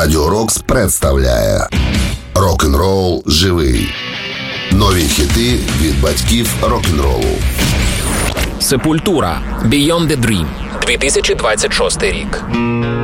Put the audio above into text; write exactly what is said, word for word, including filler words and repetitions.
Радіо Рокс представляє Рок-н-рол живий. Нові хіти від батьків рок-н-ролу. Сепультура. Beyond the Dream. дві тисячі двадцять шостий рік.